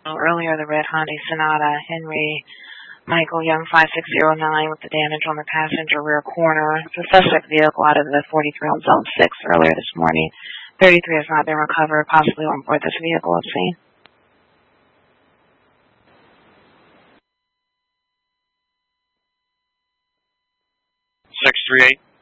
Earlier, the red Hyundai Sonata, Henry Michael Young 5609 with the damage on the passenger rear corner. The suspect vehicle out of the 43 on Zone 6 earlier this morning. 33 has not been recovered, possibly on board this vehicle at scene. 638.